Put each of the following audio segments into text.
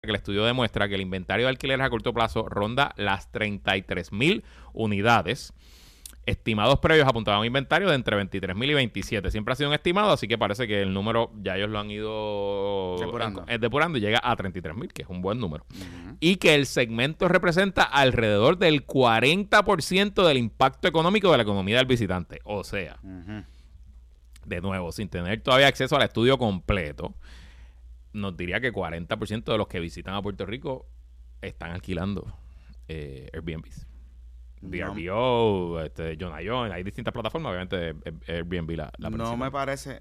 que el estudio demuestra que el inventario de alquileres a corto plazo ronda las 33,000 unidades. Estimados previos apuntaban a un inventario de entre 23,000 y 27. Siempre ha sido un estimado, así que parece que el número ya ellos lo han ido depurando y llega a 33,000, que es un buen número. Y que el segmento representa alrededor del 40% del impacto económico de la economía del visitante. O sea, de nuevo, sin tener todavía acceso al estudio completo, nos diría que 40% de los que visitan a Puerto Rico están alquilando Airbnbs. VRBO, John, hay distintas plataformas, obviamente Airbnb la no me parece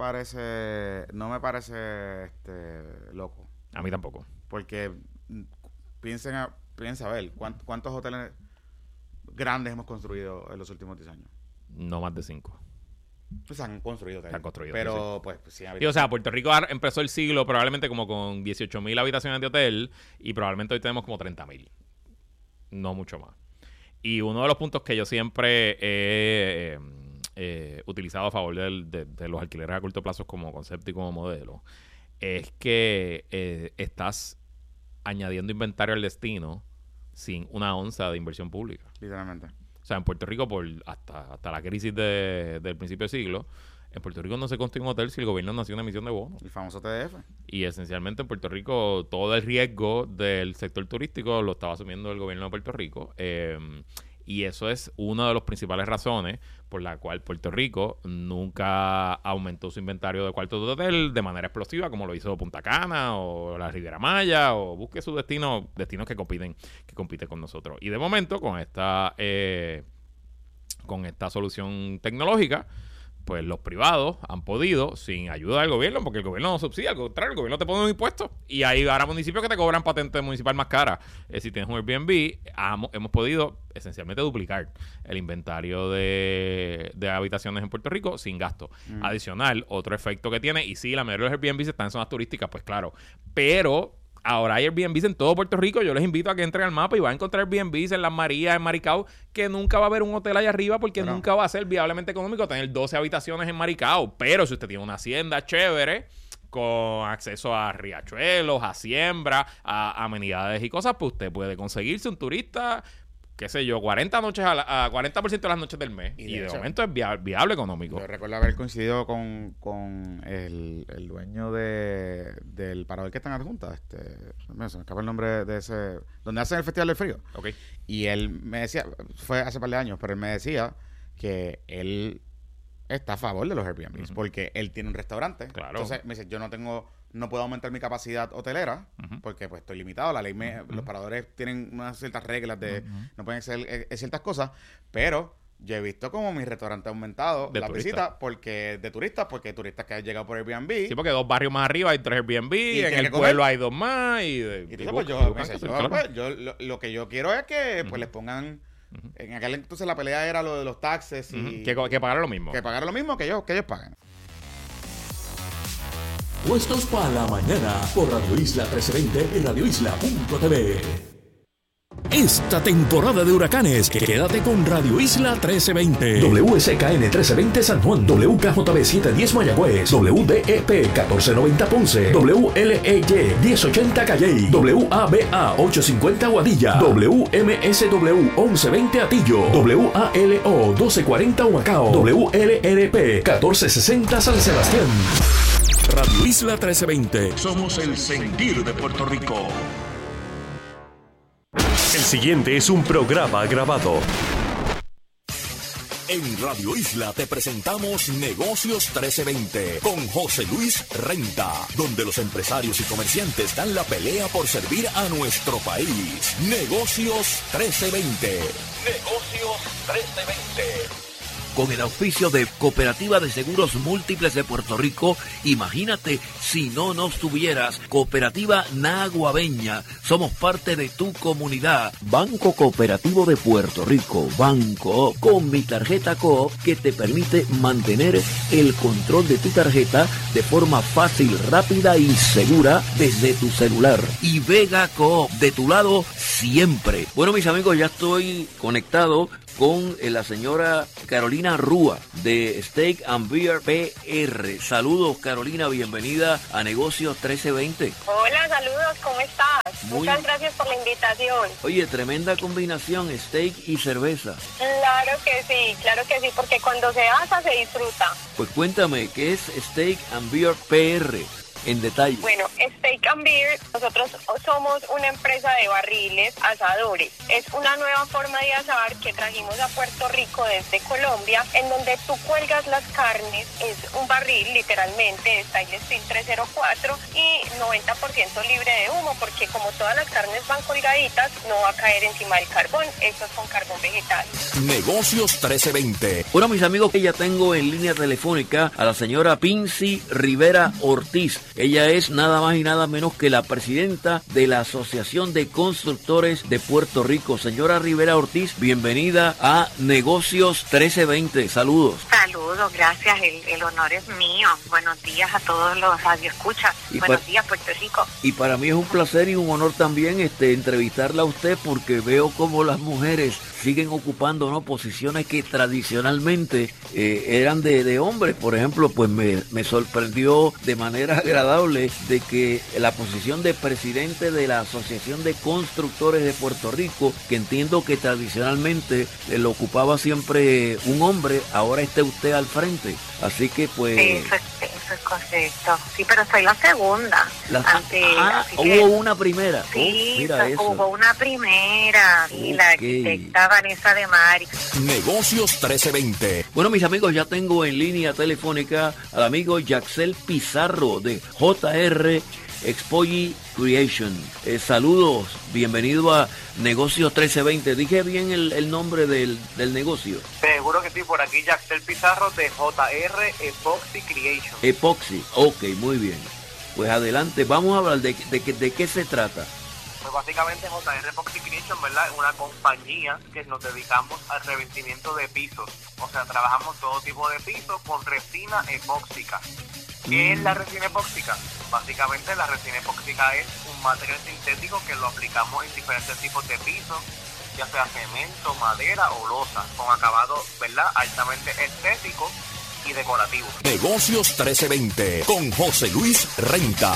loco. A mí tampoco. Porque piensa a ver, ¿cuántos hoteles grandes hemos construido en los últimos 10 años? No más de 5. Pues se han construido. Pero, sí. Pues sí. Y, o sea, Puerto Rico empezó el siglo probablemente como con 18,000 habitaciones de hotel y probablemente hoy tenemos como 30,000. No mucho más. Y uno de los puntos que yo siempre he utilizado a favor de los alquileres a corto plazo como concepto y como modelo es que estás añadiendo inventario al destino sin una onza de inversión pública. Literalmente. O sea, en Puerto Rico, hasta la crisis del principio del siglo, en Puerto Rico no se construye un hotel si el gobierno no hacía una emisión de bonos. El famoso TDF. Y esencialmente en Puerto Rico todo el riesgo del sector turístico lo estaba asumiendo el gobierno de Puerto Rico. Y eso es una de las principales razones por la cual Puerto Rico nunca aumentó su inventario de cuartos de hotel de manera explosiva, como lo hizo Punta Cana o la Riviera Maya, o busque sus destinos que compiten con nosotros. Y de momento, con esta solución tecnológica, pues los privados han podido, sin ayuda del gobierno, porque el gobierno no subsidia, al contrario, el gobierno te pone un impuesto y hay ahora municipios que te cobran patente municipal más cara. Si tienes un Airbnb, hemos podido esencialmente duplicar el inventario de habitaciones en Puerto Rico sin gasto. Adicional, otro efecto que tiene, y sí, la mayoría de los Airbnbs están en zonas turísticas, pues claro, pero ahora hay Airbnbs en todo Puerto Rico. Yo les invito a que entren al mapa y van a encontrar Airbnbs en Las Marías, en Maricao, que nunca va a haber un hotel allá arriba porque nunca va a ser viablemente económico tener 12 habitaciones en Maricao. Pero si usted tiene una hacienda chévere, con acceso a riachuelos, a siembra, a amenidades y cosas, pues usted puede conseguirse un turista, qué sé yo, 40 noches a 40% de las noches del mes. Y de momento es viable económico. Yo recuerdo haber coincidido con el dueño del parador que están adjuntas. Se me escapa el nombre de ese, donde hacen el Festival del Frío. Okay. Y él me decía, fue hace par de años, pero él me decía que él está a favor de los Airbnbs porque él tiene un restaurante. Claro. Entonces me dice, no puedo aumentar mi capacidad hotelera porque pues estoy limitado. La ley los paradores tienen unas ciertas reglas de no pueden ser ciertas cosas, pero yo he visto como mi restaurante ha aumentado la visita de turistas porque que han llegado por Airbnb. Sí, porque 2 barrios más arriba hay 3 Airbnb, en el pueblo hay 2 más lo que yo quiero es que pues les pongan. En aquel entonces la pelea era lo de los taxes y que pagaran lo mismo. Que pagaran lo mismo que ellos paguen. Puestos para la mañana por Radio Isla 1320 y radioisla.tv. Esta temporada de huracanes, quédate con Radio Isla 1320. WSKN 1320 San Juan, WKJB 710 Mayagüez, WDEP 1490 Ponce, WLEY 1080 Calley, WABA 850 Guadilla, WMSW 1120 Atillo, WALO 1240 Humacao, WLRP 1460 San Sebastián. Radio Isla 1320. Somos el sentir de Puerto Rico. El siguiente es un programa grabado. En Radio Isla te presentamos Negocios 1320 con José Luis Renta, donde los empresarios y comerciantes dan la pelea por servir a nuestro país. Negocios 1320. Negocios 1320. Con el auspicio de Cooperativa de Seguros Múltiples de Puerto Rico, imagínate si no nos tuvieras. Cooperativa Naguabeña, somos parte de tu comunidad. Banco Cooperativo de Puerto Rico, Banco, con mi tarjeta Coop que te permite mantener el control de tu tarjeta de forma fácil, rápida y segura desde tu celular. Y Vega Coop, de tu lado siempre. Bueno, mis amigos, ya estoy conectado con la señora Carolina Rúa de Steak and Beer PR. Saludos, Carolina, bienvenida a Negocios 1320. Hola, saludos, ¿cómo estás? Muchas gracias por la invitación. Oye, tremenda combinación, steak y cerveza. Claro que sí, porque cuando se asa se disfruta. Pues cuéntame, ¿qué es Steak and Beer PR? En detalle. Bueno, Steak and Beer, nosotros somos una empresa de barriles asadores. Es una nueva forma de asar que trajimos a Puerto Rico desde Colombia, en donde tú cuelgas las carnes, es un barril literalmente de Stainless Steel 304 y 90% libre de humo, porque como todas las carnes van colgaditas, no va a caer encima del carbón, esto es con carbón vegetal. Negocios 1320. Bueno, mis amigos, ya tengo en línea telefónica a la señora Pincy Rivera Ortiz. Ella es nada más y nada menos que la presidenta de la Asociación de Constructores de Puerto Rico. Señora Rivera Ortiz, bienvenida a Negocios 1320. Saludos. Saludos, gracias. El honor es mío. Buenos días a todos los radioescuchas. Buenos días, Puerto Rico. Y para mí es un placer y un honor también entrevistarla a usted, porque veo cómo las mujeres siguen ocupando, ¿no?, posiciones que tradicionalmente eran de hombres. Por ejemplo, pues me sorprendió de manera agradable de que la posición de presidente de la Asociación de Constructores de Puerto Rico, que entiendo que tradicionalmente lo ocupaba siempre un hombre, ahora esté usted al frente. Así que pues... Eso es correcto. Sí, pero soy la segunda. Hubo una primera. Sí, mira eso. Hubo una primera. Y la arquitecta Vanessa de Mari. Negocios 1320. Bueno, mis amigos, ya tengo en línea telefónica al amigo Yaxel Pizarro de JR Expoji Creation. Saludos, bienvenido a Negocios 1320. ¿Dije bien el nombre del negocio? Seguro que sí, por aquí Yaxel Pizarro de JR Epoxy Creation. Epoxy, ok, muy bien. Pues adelante, vamos a hablar de qué se trata. Pues básicamente JR Epoxy Creation, ¿verdad?, es una compañía que nos dedicamos al revestimiento de pisos. O sea, trabajamos todo tipo de pisos con resina epóxica. ¿Qué es la resina epóxica? Básicamente la resina epóxica es un material sintético que lo aplicamos en diferentes tipos de pisos, ya sea cemento, madera o losa, con acabado, ¿verdad?, altamente estético y decorativo. Negocios 1320 con José Luis Renta.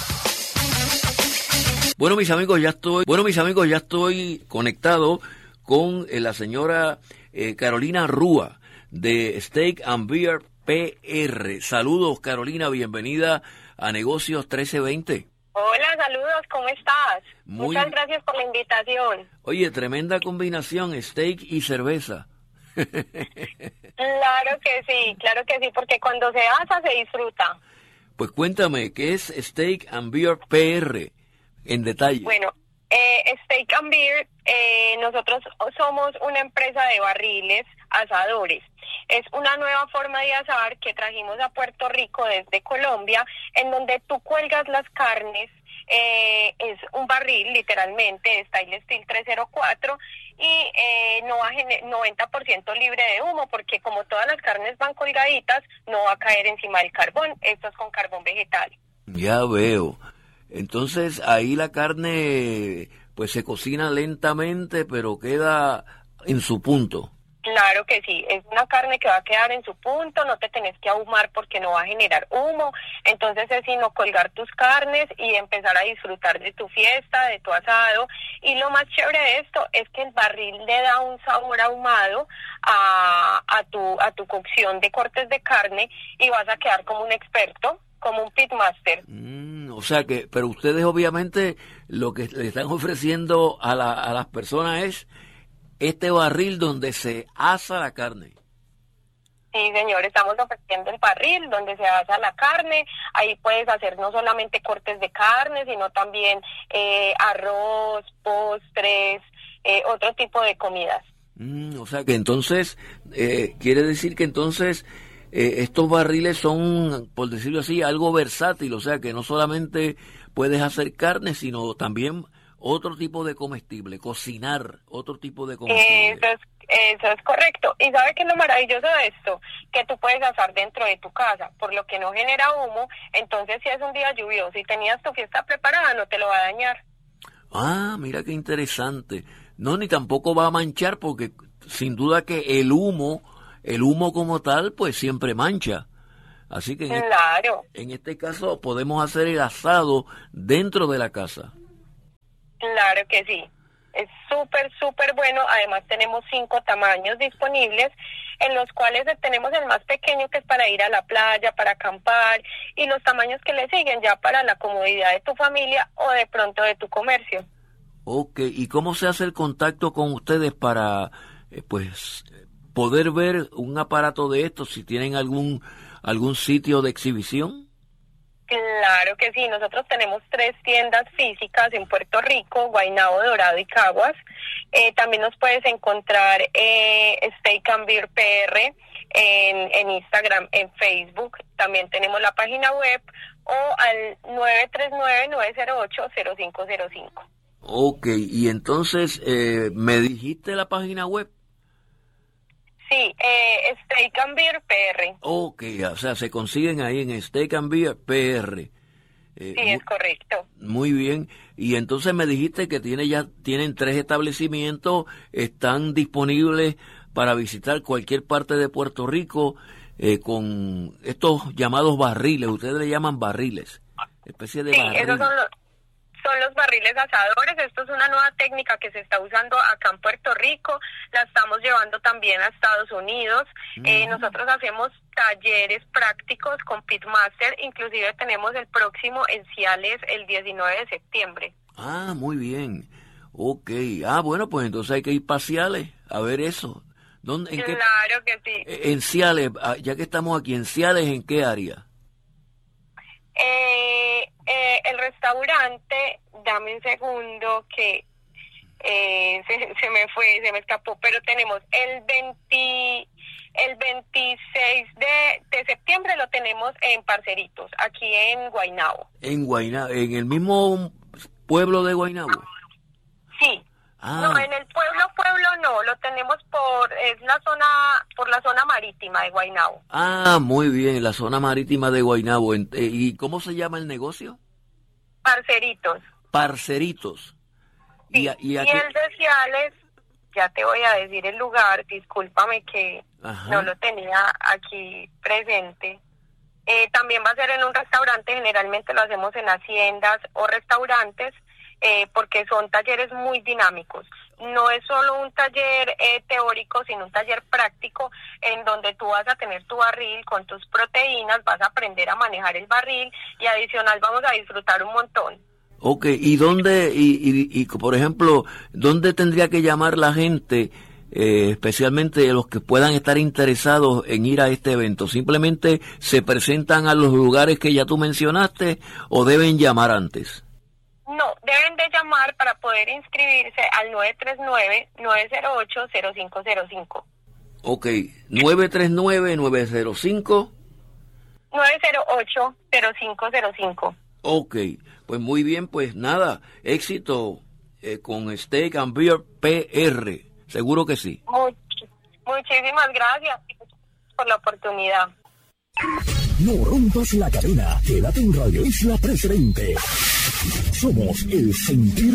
Bueno, mis amigos, ya estoy conectado con la señora Carolina Rúa de Steak and Beer PR. Saludos, Carolina, bienvenida a Negocios 1320. Hola, saludos, ¿cómo estás? Muchas gracias por la invitación. Oye, tremenda combinación, steak y cerveza. Claro que sí, porque cuando se asa se disfruta. Pues cuéntame, ¿qué es Steak and Beer PR en detalle? Bueno, Steak and Beer, nosotros somos una empresa de barriles asadores. Es una nueva forma de asar que trajimos a Puerto Rico desde Colombia, en donde tú cuelgas las carnes, es un barril literalmente de Stainless Steel 304 y no va 90% libre de humo, porque como todas las carnes van colgaditas, no va a caer encima del carbón, esto es con carbón vegetal. Ya veo. Entonces ahí la carne pues se cocina lentamente, pero queda en su punto. Claro que sí, es una carne que va a quedar en su punto, no te tenés que ahumar porque no va a generar humo, entonces es sino colgar tus carnes y empezar a disfrutar de tu fiesta, de tu asado, y lo más chévere de esto es que el barril le da un sabor ahumado a tu cocción de cortes de carne y vas a quedar como un experto, como un pitmaster. O sea que, pero ustedes obviamente lo que le están ofreciendo a las personas es este barril donde se asa la carne. Sí, señor, estamos ofreciendo el barril donde se asa la carne. Ahí puedes hacer no solamente cortes de carne, sino también arroz, postres, otro tipo de comidas. O sea que entonces, quiere decir que entonces estos barriles son, por decirlo así, algo versátil. O sea que no solamente puedes hacer carne, sino también otro tipo de comestible, cocinar otro tipo de comestible. Eso es correcto. ¿Y sabe qué es lo maravilloso de esto? Que tú puedes asar dentro de tu casa, por lo que no genera humo. Entonces, si es un día lluvioso y tenías tu fiesta preparada, no te lo va a dañar. Ah, mira qué interesante. No, ni tampoco va a manchar porque sin duda que el humo como tal, pues siempre mancha. Así que claro. En este caso podemos hacer el asado dentro de la casa. Claro que sí. Es súper bueno. Además tenemos 5 tamaños disponibles, en los cuales tenemos el más pequeño, que es para ir a la playa, para acampar, y los tamaños que le siguen ya para la comodidad de tu familia o de pronto de tu comercio. Ok, ¿y cómo se hace el contacto con ustedes para pues poder ver un aparato de estos, si tienen algún sitio de exhibición? Claro que sí, nosotros tenemos 3 tiendas físicas en Puerto Rico, Guaynabo, Dorado y Caguas. También nos puedes encontrar Steak and Beer PR en Instagram, en Facebook. También tenemos la página web, o al 939-908-0505. Ok, y entonces, ¿me dijiste la página web? Sí, Steak and Beer PR. Ok, o sea, se consiguen ahí en Steak and Beer PR. Sí, es correcto. Muy bien. Y entonces me dijiste que tienen 3 establecimientos, están disponibles para visitar cualquier parte de Puerto Rico, con estos llamados barriles. Ustedes le llaman barriles, especie de barriles. Esos son los barriles asadores. Esto es una nueva técnica que se está usando acá en Puerto Rico, la estamos llevando también a Estados Unidos. Nosotros hacemos talleres prácticos con Pitmaster, inclusive tenemos el próximo en Ciales el 19 de septiembre. Ah, muy bien. Ok. Ah, bueno, pues entonces hay que ir para Ciales a ver eso. Claro que sí. En Ciales, ya que estamos aquí, en Ciales, ¿en qué área? El restaurante, dame un segundo que se me escapó, pero tenemos el 26 de septiembre lo tenemos en Parceritos, aquí en Guaynabo. En Guaynabo, en el mismo pueblo de Guaynabo. Sí. Ah. No, en el pueblo no, lo tenemos por la zona marítima de Guaynabo. Ah, muy bien, la zona marítima de Guaynabo. ¿Y cómo se llama el negocio? Parceritos. Parceritos. Sí. Y el de Ciales, ya te voy a decir el lugar, discúlpame que no lo tenía aquí presente. También va a ser en un restaurante, generalmente lo hacemos en haciendas o restaurantes, porque son talleres muy dinámicos. No es solo un taller teórico, sino un taller práctico, en donde tú vas a tener tu barril con tus proteínas, vas a aprender a manejar el barril, y adicional vamos a disfrutar un montón. Ok, ¿y dónde, y por ejemplo, dónde tendría que llamar la gente, especialmente los que puedan estar interesados en ir a este evento? ¿Simplemente se presentan a los lugares que ya tú mencionaste o deben llamar antes? No, deben de llamar para poder inscribirse al 939-908-0505. Ok, 939-905. 908-0505. Ok, pues muy bien, pues nada, éxito con Steak and Beer PR, seguro que sí. Muchísimas gracias por la oportunidad. No rompas la cadena, quédate en Radio Isla 1320. Somos el sentir